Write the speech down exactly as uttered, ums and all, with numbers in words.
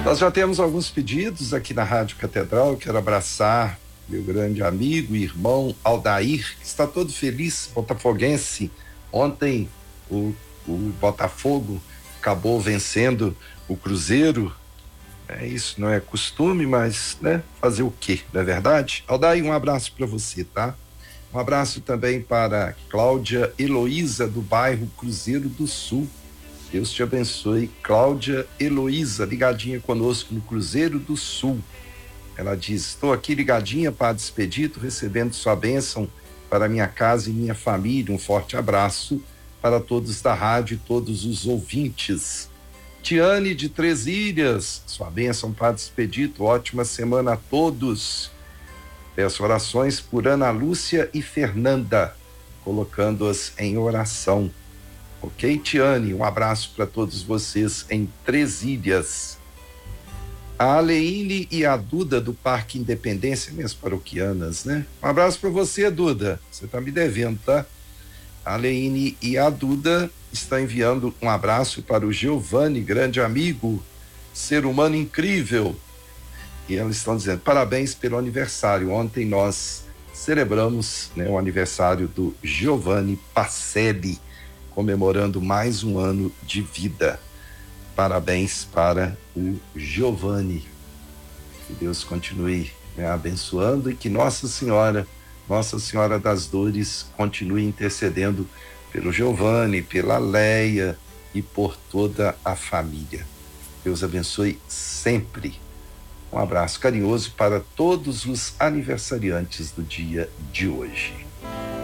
Nós já temos alguns pedidos aqui na Rádio Catedral. Eu quero abraçar meu grande amigo e irmão Aldair, que está todo feliz, botafoguense. Ontem o, o Botafogo acabou vencendo o Cruzeiro. É, isso não é costume, mas, né, fazer o quê, não é verdade? Aldair, um abraço para você, tá? Um abraço também para Cláudia Heloísa, do bairro Cruzeiro do Sul. Deus te abençoe, Cláudia Heloísa, ligadinha conosco no Cruzeiro do Sul. Ela diz: estou aqui ligadinha, Padre Expedito, recebendo sua bênção para minha casa e minha família. Um forte abraço para todos da rádio e todos os ouvintes. Tiane de Três Ilhas, sua bênção, Padre Expedito, ótima semana a todos. Peço orações por Ana Lúcia e Fernanda, colocando-as em oração. Ok, Tiane? Um abraço para todos vocês em Três Ilhas. A Aleine e a Duda do Parque Independência, minhas paroquianas, né? Um abraço para você, Duda. Você tá me devendo, tá? A Aleine e a Duda estão enviando um abraço para o Giovanni, grande amigo, ser humano incrível. E elas estão dizendo: parabéns pelo aniversário. Ontem nós celebramos, né, o aniversário do Giovanni Pacelli, comemorando mais um ano de vida. Parabéns para o Giovanni. Que Deus continue, né, abençoando, e que Nossa Senhora, Nossa Senhora das Dores, continue intercedendo pelo Giovanni, pela Leia e por toda a família. Deus abençoe sempre. Um abraço carinhoso para todos os aniversariantes do dia de hoje.